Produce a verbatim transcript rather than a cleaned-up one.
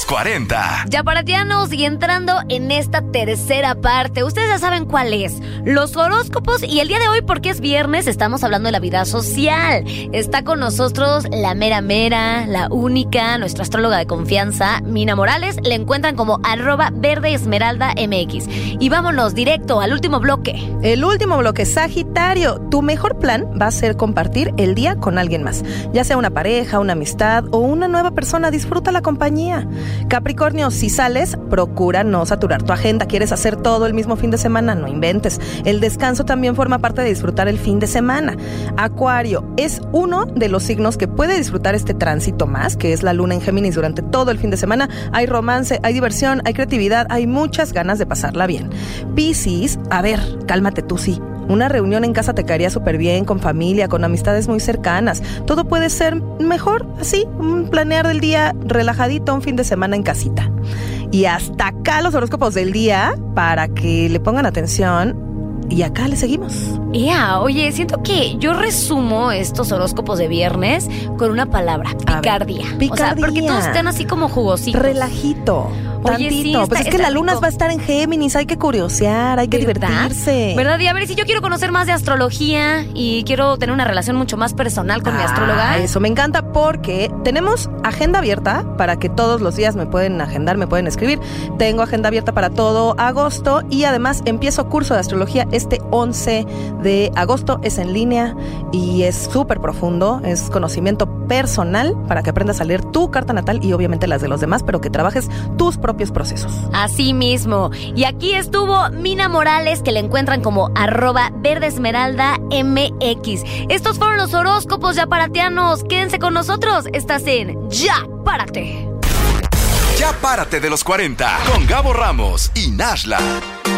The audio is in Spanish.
los cuarenta. Yaparatianos, y entrando en esta tercera parte, ustedes ya saben cuál es. Los horóscopos, y el día de hoy, porque es viernes, estamos hablando de la vida social. Está con nosotros la mera mera, la única, nuestra astróloga de confianza, Mina Morales. Le encuentran como arroba verde esmeralda mx. Y vámonos directo al último bloque. El último bloque, Sagitario. Tu mejor plan va a ser compartir el día con alguien más, ya sea una pareja, una amistad o una nueva persona. Disfruta la compañía. Capricornio, si sales, procura no saturar tu agenda. ¿Quieres hacer todo el mismo fin de semana? No inventes. El descanso también forma parte de disfrutar el fin de semana. Acuario, es uno de los signos que puede disfrutar este tránsito más, que es la luna en Géminis durante todo el fin de semana. Hay romance, hay diversión, hay creatividad, hay muchas ganas de pasarla bien. Piscis, a ver, cálmate tú, sí. Una reunión en casa te caería súper bien, con familia, con amistades muy cercanas. Todo puede ser mejor así, un planear del día relajadito, un fin de semana en casita. Y hasta acá los horóscopos del día, para que le pongan atención. Y acá le seguimos. Ya, oye, siento que yo resumo estos horóscopos de viernes con una palabra: picardía. Ver, picardía. O sea, porque todos están así como jugositos. Relajito. Oye, tantito. sí, está, pues es que la luna rico. Va a estar en Géminis, hay que curiosear, hay que ¿verdad? divertirse. ¿Verdad? Y a ver, si yo quiero conocer más de astrología y quiero tener una relación mucho más personal con ah, mi astróloga. Eso me encanta, porque tenemos agenda abierta para que todos los días me pueden agendar, me pueden escribir. Tengo agenda abierta para todo agosto, y además empiezo curso de astrología este once de agosto. Es en línea y es súper profundo, es conocimiento personal para que aprendas a leer tu carta natal y obviamente las de los demás, pero que trabajes tus propios procesos. Así mismo. Y aquí estuvo Mina Morales, que le encuentran como arroba verde esmeralda mx. Estos fueron los horóscopos yaparatianos. Quédense con nosotros. Estás en Ya Párate. Ya Párate de los cuarenta con Gabo Ramos y Nashla.